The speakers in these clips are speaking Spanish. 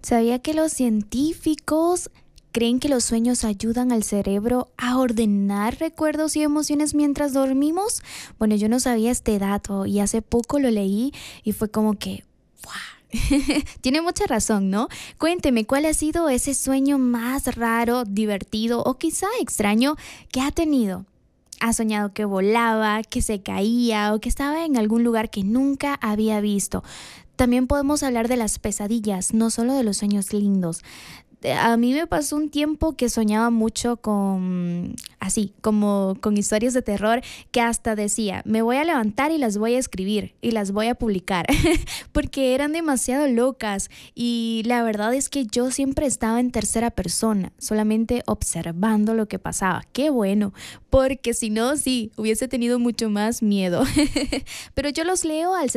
¿Sabía que los científicos creen que los sueños ayudan al cerebro a ordenar recuerdos y emociones mientras dormimos? Bueno, yo no sabía este dato y hace poco lo leí y fue como que, ¡guau! Tiene mucha razón, ¿no? Cuénteme, ¿cuál ha sido ese sueño más raro, divertido o quizá extraño que ha tenido? ¿Ha soñado que volaba, que se caía o que estaba en algún lugar que nunca había visto? También podemos hablar de las pesadillas, no solo de los sueños lindos. A mí me pasó un tiempo que soñaba mucho con, así, como con historias de terror que hasta decía, me voy a levantar y las voy a escribir y las voy a publicar, porque eran demasiado locas y la verdad es que yo siempre estaba en tercera persona, solamente observando lo que pasaba. Qué bueno, porque si no, sí, hubiese tenido mucho más miedo. Pero yo los leo al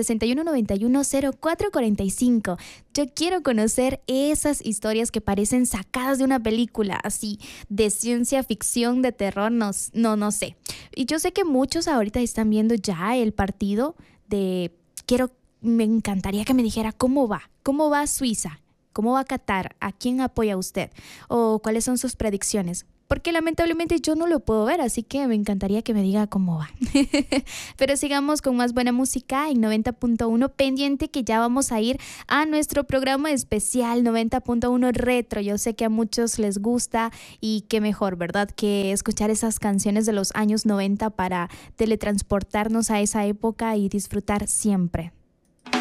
61910445. Yo quiero conocer esas historias que parecen sacadas de una película, así, de ciencia ficción, de terror, no sé. Y yo sé que muchos ahorita están viendo ya el partido de... Me encantaría que me dijera cómo va Suiza, cómo va Qatar, a quién apoya usted o cuáles son sus predicciones. Porque lamentablemente yo no lo puedo ver, así que me encantaría que me diga cómo va. Pero sigamos con más buena música en 90.1 pendiente que ya vamos a ir a nuestro programa especial 90.1 Retro. Yo sé que a muchos les gusta y qué mejor, ¿verdad? Que escuchar esas canciones de los años 90 para teletransportarnos a esa época y disfrutar siempre.